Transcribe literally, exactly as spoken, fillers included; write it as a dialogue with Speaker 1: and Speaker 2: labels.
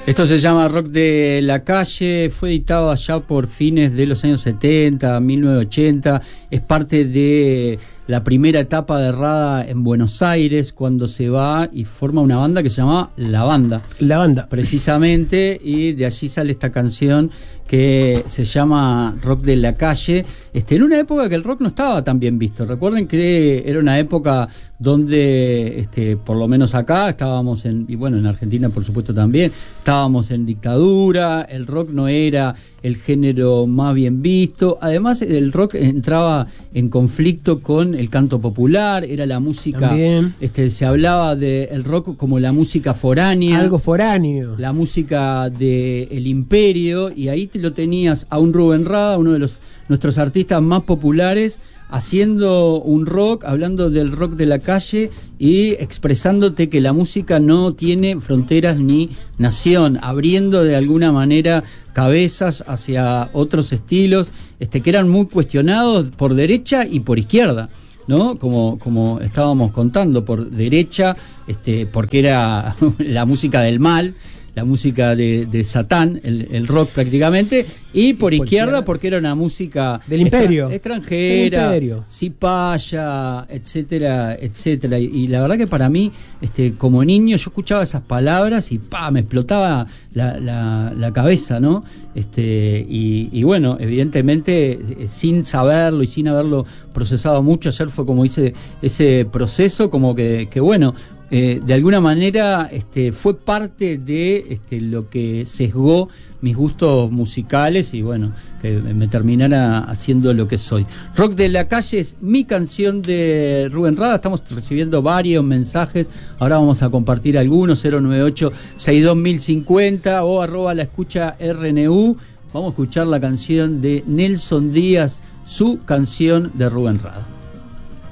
Speaker 1: Esto se llama Rock de la Calle, fue editado allá por fines de los años setenta, mil novecientos ochenta, es parte de la primera etapa de Rada en Buenos Aires, cuando se va y forma una banda que se llama La Banda.
Speaker 2: La Banda.
Speaker 1: Precisamente, y de allí sale esta canción que se llama Rock de la Calle, este, en una época que el rock no estaba tan bien visto. Recuerden que era una época donde, este, por lo menos acá, estábamos en, y bueno, en Argentina por supuesto también, estábamos en dictadura, el rock no era el género más bien visto, además el rock entraba en conflicto con el canto popular, era la música, también. este se hablaba del rock como la música foránea,
Speaker 2: algo foráneo,
Speaker 1: la música del imperio, y ahí te lo tenías a un Rubén Rada, uno de los nuestros artistas más populares, haciendo un rock, hablando del rock de la calle y expresándote que la música no tiene fronteras ni nación, abriendo de alguna manera cabezas hacia otros estilos, este, que eran muy cuestionados por derecha y por izquierda, ¿no? Como, como estábamos contando, por derecha, este, porque era la música del mal, la música de, de Satán, el, el rock prácticamente, y por, por izquierda, izquierda porque era una música
Speaker 2: del imperio,
Speaker 1: extra, extranjera, cipaya, etcétera, etcétera. Y, y la verdad que para mí, este, como niño, yo escuchaba esas palabras y pa, me explotaba la, la, la cabeza, ¿no? Este, y, y bueno, evidentemente, sin saberlo y sin haberlo procesado mucho, ayer fue como hice ese proceso, como que, que bueno, Eh, de alguna manera este, fue parte de este, lo que sesgó mis gustos musicales y bueno, que me terminara haciendo lo que soy. Rock de la Calle es mi canción de Rubén Rada, estamos recibiendo varios mensajes, ahora vamos a compartir algunos, cero nueve ocho, seis dos mil cincuenta o arroba la escucha R N U. Vamos a escuchar la canción de Nelson Díaz, su canción de Rubén Rada.